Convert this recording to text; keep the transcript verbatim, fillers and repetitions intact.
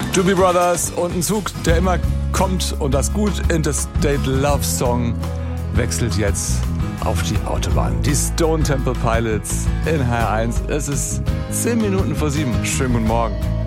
Doobie Brothers und ein Zug, der immer kommt und das gut Interstate Love Song wechselt jetzt auf die Autobahn. Die Stone Temple Pilots in H R eins. Es ist zehn Minuten vor sieben. Schönen guten Morgen.